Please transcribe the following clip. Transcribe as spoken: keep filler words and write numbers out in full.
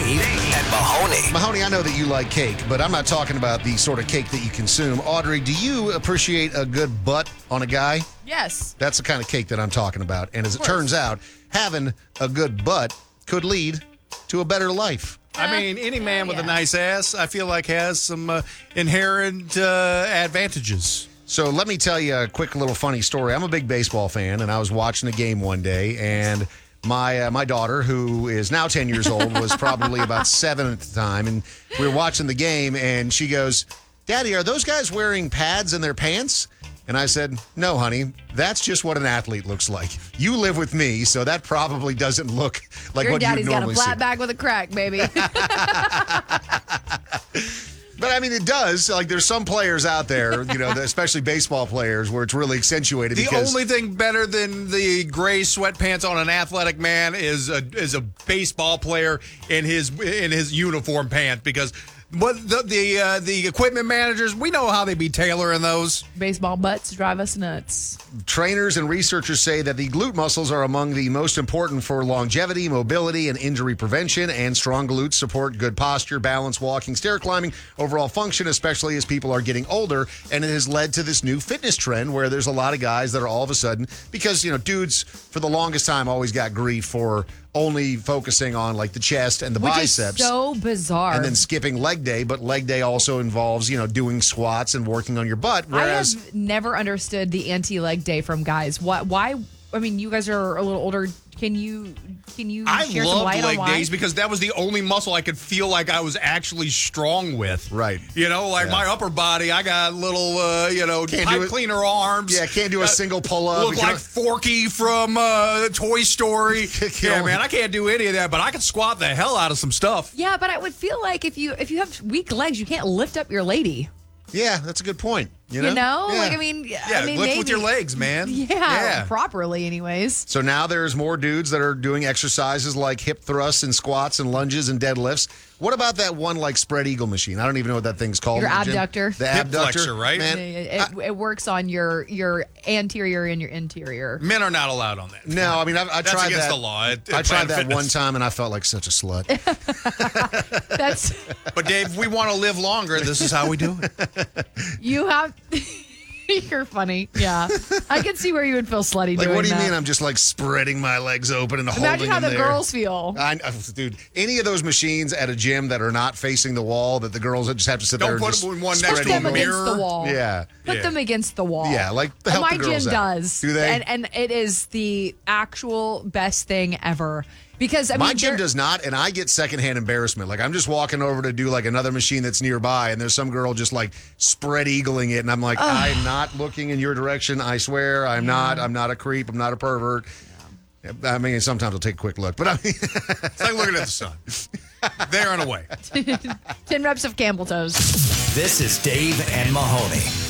Dave and Mahoney. Mahoney, I know that you like cake, but I'm not talking about the sort of cake that you consume. Audrey, do you appreciate a good butt on a guy? Yes. That's the kind of cake that I'm talking about. And as it turns out, having a good butt could lead to a better life. I mean, any man with yeah. a nice ass, I feel like, has some uh, inherent uh, advantages. So let me tell you a quick little funny story. I'm a big baseball fan, and I was watching a game one day, and my uh, my daughter, who is now ten years old, was probably about seven at the time, and we were watching the game, and she goes, "Daddy, are those guys wearing pads in their pants?" And I said, "No, honey, that's just what an athlete looks like. You live with me, so that probably doesn't look like Your what you daddy's got a normally flat see." back with a crack, baby. But I mean, it does. Like, there's some players out there, you know, especially baseball players, where it's really accentuated. The because only thing better than the gray sweatpants on an athletic man is a is a baseball player in his in his uniform pants, because what the the uh, the equipment managers, we know how they be tailoring those. Baseball butts drive us nuts. trainers and researchers say that the glute muscles are among the most important for longevity, mobility, and injury prevention, and strong glutes support good posture, balance, walking, stair climbing, overall function, especially as people are getting older. And it has led to this new fitness trend where there's a lot of guys that are all of a sudden, because, you know, dudes for the longest time always got grief for only focusing on like the chest and the Which biceps. is so bizarre. And then skipping leg day, but leg day also involves, you know, doing squats and working on your butt. Whereas I have never understood the anti-leg day from guys. What? Why? I mean, you guys are a little older. Can you can you I share some loved light leg on why? days because that was the only muscle I could feel like I was actually strong with. Right. You know, like Yeah. my upper body, I got little, uh, you know, Can't pipe do it- cleaner arms. Yeah, can't do a Uh, single pull-up. Look You like can't- Forky from uh, Toy Story. yeah, only- man, I can't do any of that, but I can squat the hell out of some stuff. Yeah, but I would feel like if you if you have weak legs, you can't lift up your lady. Yeah, that's a good point. You know, You know, Yeah. like I mean, Yeah, I mean, lift maybe, with your legs, man. Yeah, Yeah. properly, anyways. So now there's more dudes that are doing exercises like hip thrusts and squats and lunges and deadlifts. What about that one like spread eagle machine? I don't even know what that thing's called. Your in the gym. abductor. The Hip abductor, flexor, right? Man, It, it, it works on your your anterior and your interior. Men are not allowed on that. no, I mean, I, I That's tried against that. the law at- at I tried Planet that Fitness. one time and I felt like such a slut. That's But Dave, if we want to live longer, this is how we do it. you have. You're funny. Yeah, I can see where you would feel slutty Like, doing what do you that. mean? I'm just like spreading my legs open and Imagine holding how them the there. girls feel. I, dude, any of those machines at a gym that are not facing the wall that the girls just have to sit there Don't and put just them one Put next to them a against mirror. the wall. Yeah. Put Yeah. them against the wall. Yeah, like And help my the girls gym out. does. Do they? And, and it is the actual best thing ever. Because I My mean, gym there- does not, and I get secondhand embarrassment. Like, I'm just walking over to do like another machine that's nearby, and there's some girl just like spread eagling it, and I'm like, I'm not looking in your direction. I swear, I'm not. I'm not a creep. I'm not a pervert. I mean, sometimes I'll take a quick look, but I mean, It's like looking at the sun. There and away. ten reps of Campbell toes. This is Dave and Mahoney.